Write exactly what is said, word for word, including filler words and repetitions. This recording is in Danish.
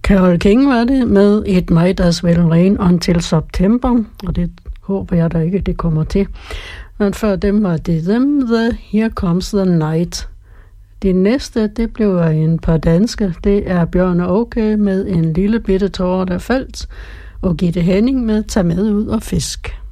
Carole King var det med It Might As Well Rain Until September, og det håber jeg da ikke, det kommer til. Men før dem var det dem, The Here Comes the Night. Det næste, det blev en par danske. Det er Bjørn og Åke med En lille bitte tåre, der faldt, og Gitte Henning med Tag med ud og fisk.